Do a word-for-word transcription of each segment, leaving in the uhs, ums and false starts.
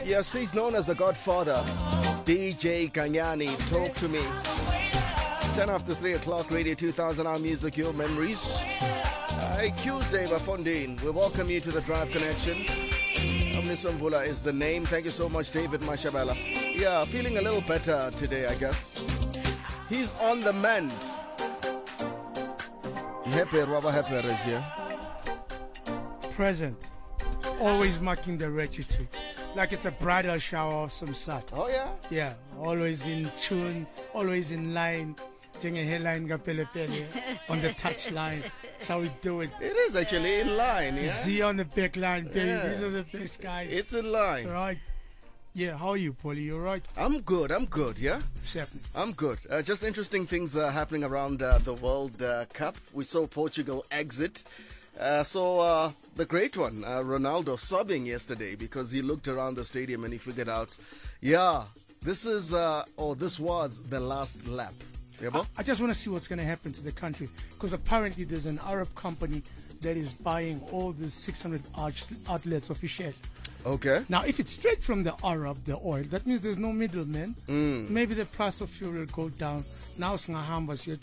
Yes, he's known as the Godfather. D J Kanyani, talk to me. ten after three o'clock, Radio two thousand, our music, your memories. Uh, Tuesday, Bafondin. We welcome you to the Drive Connection. Omnisum Vula is the name. Thank you so much, David Mashabala. Yeah, feeling a little better today, I guess. He's on the mend. Hepe Rava Hepe is here. Present. Always marking the registry. Like it's a bridal shower of some sort. Oh, yeah? Yeah. Always in tune, always in line. Jenge headline pele pele on the touch line. That's how we do it. It is actually in line, yeah? Z on the back line, baby. Yeah. These are the best guys. It's in line. Right. Yeah, how are you, Paulie? You alright? I'm good, I'm good, yeah? Certain. I'm good. Uh, just interesting things uh, happening around uh, the World uh, Cup. We saw Portugal exit. Uh, so uh, the great one, uh, Ronaldo, sobbing yesterday because he looked around the stadium and he figured out, yeah, this is, uh, or this was the last lap. Yeah, I, I just want to see what's going to happen to the country because apparently there's an Arab company that is buying all the six hundred outlets of Shell. Okay. Now, if it's straight from the Arab, the oil, that means there's no middleman. Mm. Maybe the price of fuel will go down. Now it's complicated.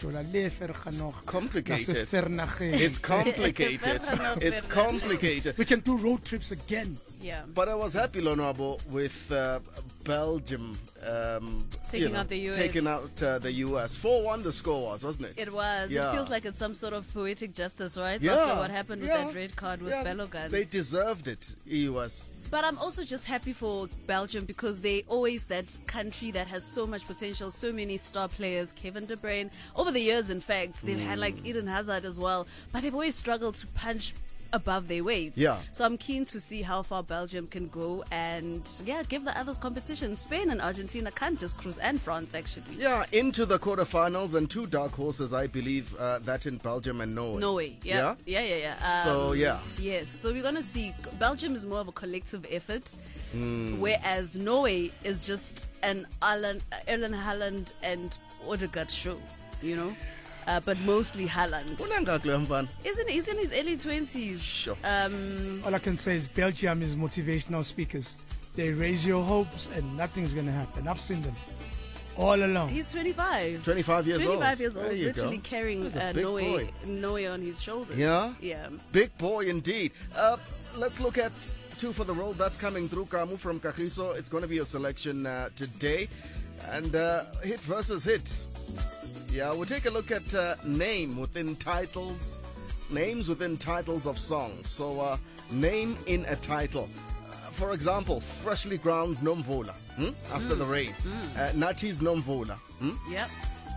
It's complicated. It's complicated. We can do road trips again. Yeah. But I was happy, Lonabo, with uh, Belgium um, taking you know, out the U S. Taking out uh, the U S. four one the score was, wasn't it? It was. Yeah. It feels like it's some sort of poetic justice, right? Yeah. After what happened with yeah. that red card with yeah. Bellogan. They deserved it, U S. But I'm also just happy for Belgium because they always that country that has so much potential, so many star players, Kevin De Bruyne. Over the years, in fact, they've mm. had like Eden Hazard as well, but they've always struggled to punch above their weight. Yeah. So I'm keen to see how far Belgium can go and yeah, give the others competition. Spain and Argentina can't just cruise, and France actually. Yeah, into the quarterfinals and two dark horses, I believe, uh, that in Belgium and Norway. Norway, yeah. Yeah, yeah, yeah. yeah. Um, so, yeah. Yes, so we're going to see Belgium is more of a collective effort, mm. whereas Norway is just an Erlen, Erlen Haaland and Odegaard show, you know? Uh, but mostly Haaland. Isn't he's in his early twenties? Sure. Um, All I can say is Belgium is motivational speakers. They raise your hopes and nothing's going to happen. I've seen them all along. He's twenty-five. twenty-five years twenty-five old. years old. Literally go. carrying uh, Norway, Norway on his shoulders. Yeah? Yeah. Big boy indeed. Uh, let's look at two for the road. That's coming through. Kamu from Kagiso. It's going to be your selection uh, today. And uh, hit versus hit. Yeah, we'll take a look at uh, name within titles, names within titles of songs. So, uh, name in a title. Uh, for example, Freshly Ground's Nomvola, hmm? after mm. the rain. Mm. Uh, Nati's Nomvola. Hmm? Yep.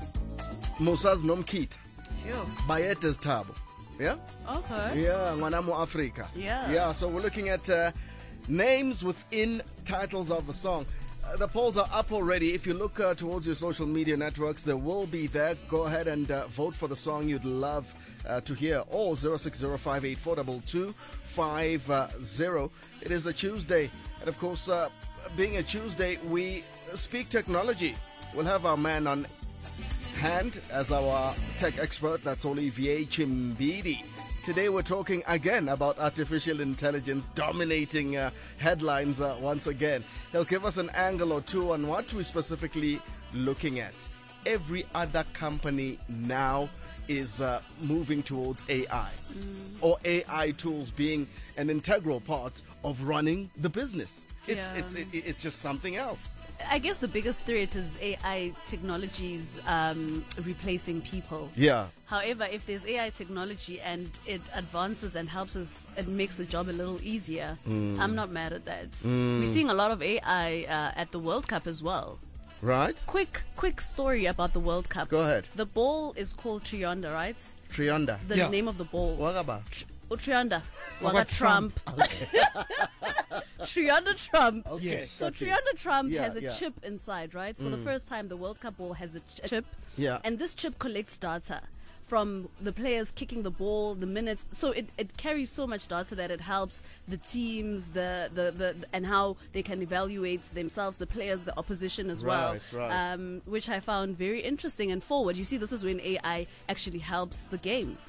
Musa's Nomkita. Sure. Bayeta's Tabo. Yeah? Okay. Yeah, Manamo Africa. Yeah. Yeah, so we're looking at uh, names within titles of a song. The polls are up already. If you look uh, towards your social media networks, they will be there. Go ahead and uh, vote for the song you'd love uh, to hear. Or zero six zero five eight four two two five zero. It is a Tuesday. And of course, uh, being a Tuesday, we speak technology. We'll have our man on hand as our tech expert. That's Olivier Chimbidi. Today we're talking again about artificial intelligence dominating uh, headlines uh, once again. He'll give us an angle or two on what we're specifically looking at. Every other company now is uh, moving towards A I, mm. or A I tools being an integral part of running the business. It's yeah. it's it, it's just something else. I guess the biggest threat is A I technologies um, replacing people. Yeah. However, if there's A I technology and it advances and helps us, it makes the job a little easier. Mm. I'm not mad at that. Mm. We're seeing a lot of A I uh, at the World Cup as well. Right. Quick, quick story about the World Cup. Go ahead. The ball is called Trionda, right? Trionda. The yeah. name of the ball. Wagaba. Trionda. Waga Trump. Trump. Okay. Trionda Trump. Okay. Yes. So Trionda Trump yeah, has a yeah. chip inside, right? So mm. for the first time, the World Cup ball has a ch- chip. Yeah. And this chip collects data from the players kicking the ball, the minutes. So it, it carries so much data that it helps the teams, the, the, the and how they can evaluate themselves, the players, the opposition as well. Right, right. Um, which I found very interesting and forward. You see, this is when A I actually helps the game. Oh.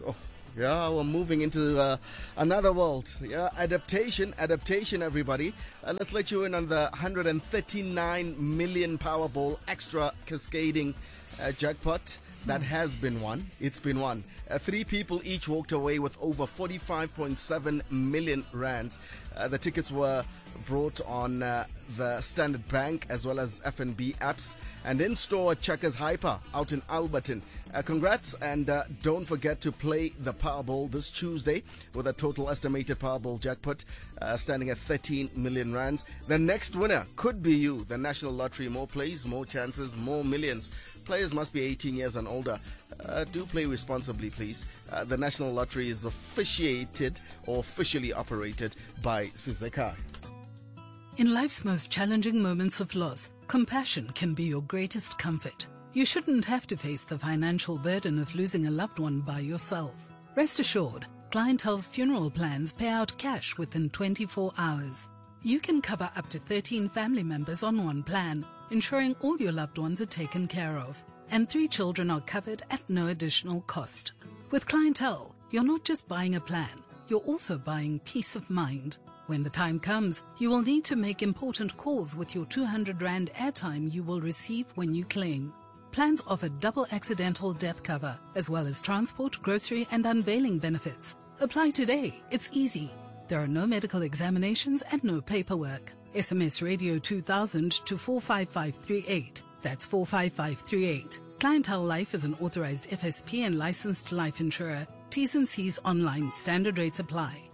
Yeah, we're moving into uh, another world. Yeah, adaptation, adaptation, everybody. Uh, let's let you in on the one hundred thirty-nine million Powerball extra cascading uh, jackpot that has been won. It's been won. Uh, three people each walked away with over forty-five point seven million rands. Uh, the tickets were brought on uh, the Standard Bank as well as F N B apps and in store at Checkers Hyper out in Alberton. Uh, congrats, and uh, don't forget to play the Powerball this Tuesday with a total estimated Powerball jackpot uh, standing at thirteen million rands. The next winner could be you. The National Lottery, more plays, more chances, more millions. Players must be eighteen years and older. Uh, do play responsibly, please. Uh, the National Lottery is officiated or officially operated by Sizeka. In life's most challenging moments of loss, compassion can be your greatest comfort. You shouldn't have to face the financial burden of losing a loved one by yourself. Rest assured, Clientele's funeral plans pay out cash within twenty-four hours. You can cover up to thirteen family members on one plan, ensuring all your loved ones are taken care of, and three children are covered at no additional cost. With Clientele, you're not just buying a plan, you're also buying peace of mind. When the time comes, you will need to make important calls with your two hundred rand airtime you will receive when you claim. Plans offer double accidental death cover, as well as transport, grocery and unveiling benefits. Apply today. It's easy. There are no medical examinations and no paperwork. S M S Radio two thousand to four five five three eight. That's four five five three eight. Clientele Life is an authorized F S P and licensed life insurer. T's and C's online. Standard rates apply.